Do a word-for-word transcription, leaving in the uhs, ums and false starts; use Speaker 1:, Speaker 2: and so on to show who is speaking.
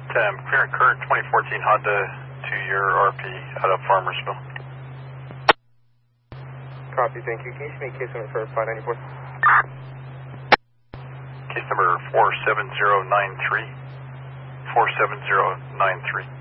Speaker 1: um, clear and current twenty fourteen Honda to your R P out of Farmersville.
Speaker 2: Copy, thank you. Can you give me case number for five ninety-four?
Speaker 1: Case number four seven zero nine three. four seven zero nine three.